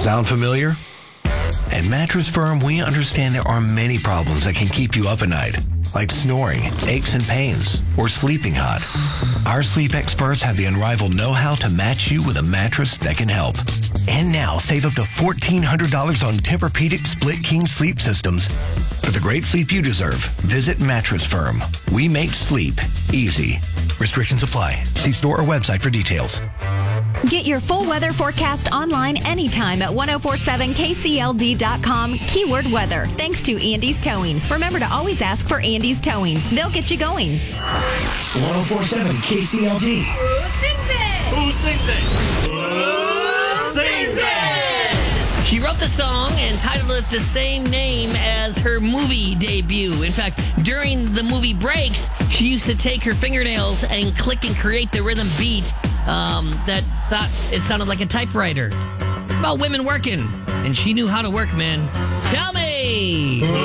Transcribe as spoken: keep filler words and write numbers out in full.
Sound familiar? At Mattress Firm, we understand there are many problems that can keep you up at night, like snoring, aches and pains, or sleeping hot. Our sleep experts have the unrivaled know-how to match you with a mattress that can help. And now, save up to fourteen hundred dollars on Tempur-Pedic Split King sleep systems. For the great sleep you deserve, visit Mattress Firm. We make sleep easy. Restrictions apply. See store or website for details. Get your full weather forecast online anytime at ten forty-seven K C L D dot com, keyword weather. Thanks to Andy's Towing. Remember to always ask for Andy's Towing. They'll get you going. ten forty-seven K C L D. Who sings it? Who sings it? She wrote the song and titled it the same name as her movie debut. In fact, during the movie breaks, she used to take her fingernails and click and create the rhythm beat um, that thought it sounded like a typewriter. It's about women working, and she knew how to work, man. Tell me!